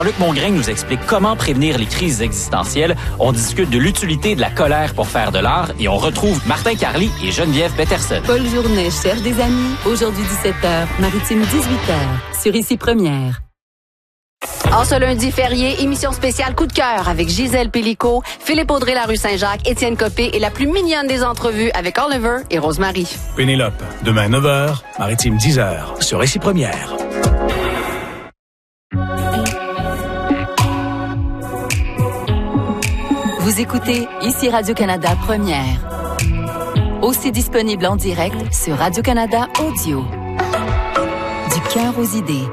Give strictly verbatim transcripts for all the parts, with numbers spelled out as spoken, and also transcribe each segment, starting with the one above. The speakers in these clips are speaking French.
Jean-Luc Mongrain nous explique comment prévenir les crises existentielles. On discute de l'utilité de la colère pour faire de l'art et on retrouve Martin Carly et Geneviève Peterson. Paul Journet cherche des amis. Aujourd'hui dix-sept heures, Maritime dix-huit heures, sur Ici Première. En ce lundi férié, émission spéciale Coup de cœur avec Gisèle Pellicot, Philippe Audrey, la rue Saint-Jacques, Étienne Copé et la plus mignonne des entrevues avec Oliver et Rosemary. Pénélope, demain neuf heures, Maritime dix heures, sur Ici Première. Vous écoutez Ici Radio-Canada Première. Aussi disponible en direct sur Radio-Canada Audio. Du cœur aux idées.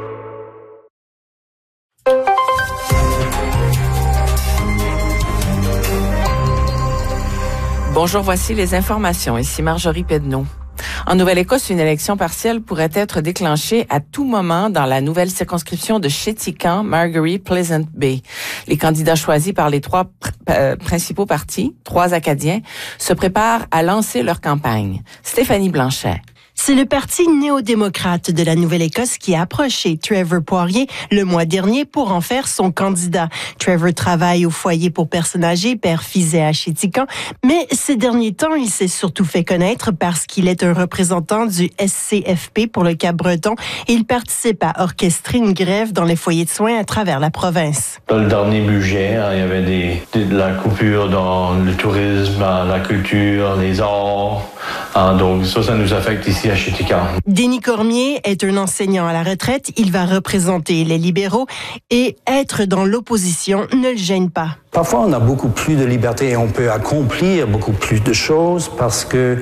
Bonjour, voici les informations. Ici Marjorie Pedneau. En Nouvelle-Écosse, une élection partielle pourrait être déclenchée à tout moment dans la nouvelle circonscription de Chéticamp, Margaree, Pleasant Bay. Les candidats choisis par les trois pr- euh, principaux partis, trois Acadiens, se préparent à lancer leur campagne. Stéphanie Blanchet. C'est le Parti néo-démocrate de la Nouvelle-Écosse qui a approché Trevor Poirier le mois dernier pour en faire son candidat. Trevor travaille au foyer pour personnes âgées, père Fizet à Chéticamp, mais ces derniers temps, il s'est surtout fait connaître parce qu'il est un représentant du S C F P pour le Cap-Breton et il participe à orchestrer une grève dans les foyers de soins à travers la province. Dans le dernier budget, hein, il y avait des, des, de la coupure dans le tourisme, la culture, les arts. Hein, donc ça, ça nous affecte ici à Chéticamp. Denis Cormier est un enseignant à la retraite. Il va représenter les libéraux et être dans l'opposition ne le gêne pas. Parfois, on a beaucoup plus de liberté et on peut accomplir beaucoup plus de choses parce que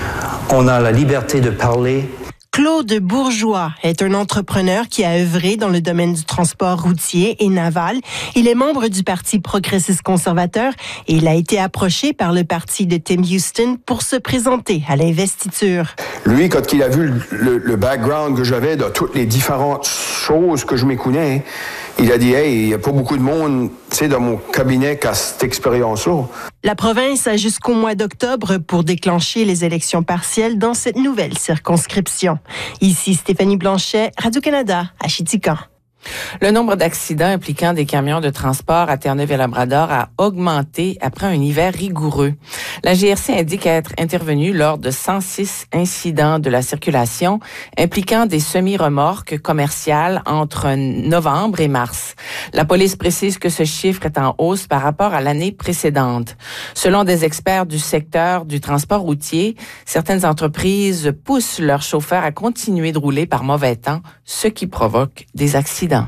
on a la liberté de parler. Claude Bourgeois est un entrepreneur qui a œuvré dans le domaine du transport routier et naval. Il est membre du Parti progressiste conservateur et il a été approché par le parti de Tim Houston pour se présenter à l'investiture. Lui, quand il a vu le, le, le background que j'avais dans toutes les différentes choses que je m'écoulais, il a dit, hey, il n'y a pas beaucoup de monde, tu sais, dans mon cabinet qui a cette expérience-là. La province a jusqu'au mois d'octobre pour déclencher les élections partielles dans cette nouvelle circonscription. Ici Stéphanie Blanchet, Radio-Canada, à Chéticamp. Le nombre d'accidents impliquant des camions de transport à Terre-Neuve et Labrador a augmenté après un hiver rigoureux. La G R C indique être intervenue lors de cent six incidents de la circulation impliquant des semi-remorques commerciales entre novembre et mars. La police précise que ce chiffre est en hausse par rapport à l'année précédente. Selon des experts du secteur du transport routier, certaines entreprises poussent leurs chauffeurs à continuer de rouler par mauvais temps, ce qui provoque des accidents.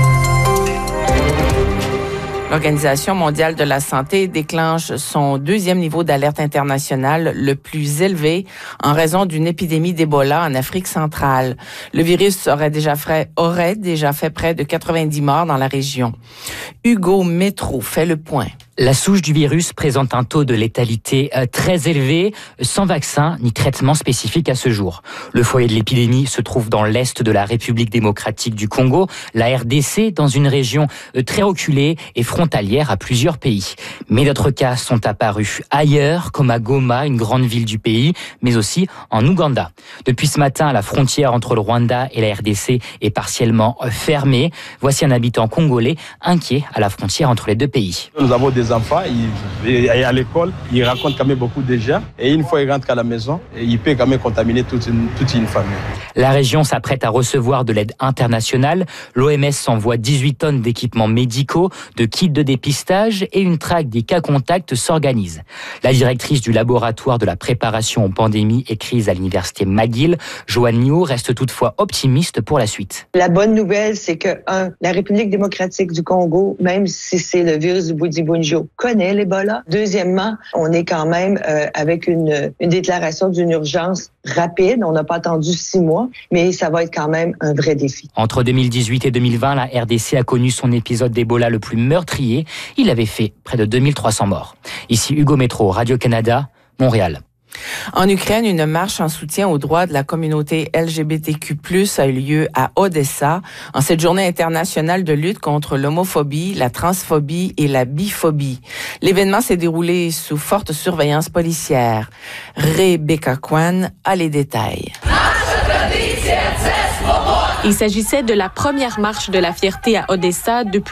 L'Organisation mondiale de la santé déclenche son deuxième niveau d'alerte internationale, le plus élevé, en raison d'une épidémie d'Ebola en Afrique centrale. Le virus aurait déjà fait, aurait déjà fait près de quatre-vingt-dix morts dans la région. Hugo Métro fait le point. La souche du virus présente un taux de létalité très élevé, sans vaccin ni traitement spécifique à ce jour. Le foyer de l'épidémie se trouve dans l'est de la République démocratique du Congo, la R D C, dans une région très reculée et frontalière à plusieurs pays. Mais d'autres cas sont apparus ailleurs, comme à Goma, une grande ville du pays, mais aussi en Ouganda. Depuis ce matin, la frontière entre le Rwanda et la R D C est partiellement fermée. Voici un habitant congolais inquiet à la frontière entre les deux pays. Nous avons des enfants, ils, à l'école, ils racontent quand même beaucoup déjà. Et une fois ils rentrent à la maison, ils peuvent quand même contaminer toute une, toute une famille. La région s'apprête à recevoir de l'aide internationale. L'O M S envoie dix-huit tonnes d'équipements médicaux, de kits de dépistage et une traque des cas contacts s'organise. La directrice du laboratoire de la préparation aux pandémies et crises à l'université McGill, Joanne Niou, reste toutefois optimiste pour la suite. La bonne nouvelle, c'est que, un, la République démocratique du Congo, même si c'est le virus du Bundibugyo, connaît l'Ebola. Deuxièmement, on est quand même euh, avec une, une déclaration d'une urgence rapide. On n'a pas attendu six mois, mais ça va être quand même un vrai défi. Entre deux mille dix-huit et deux mille vingt, la R D C a connu son épisode d'Ebola le plus meurtrier. Il avait fait près de deux mille trois cents morts. Ici Hugo Métro, Radio-Canada, Montréal. En Ukraine, une marche en soutien aux droits de la communauté L G B T Q plus, a eu lieu à Odessa, en cette journée internationale de lutte contre l'homophobie, la transphobie et la biphobie. L'événement s'est déroulé sous forte surveillance policière. Rebecca Kwan a les détails. Il s'agissait de la première marche de la fierté à Odessa depuis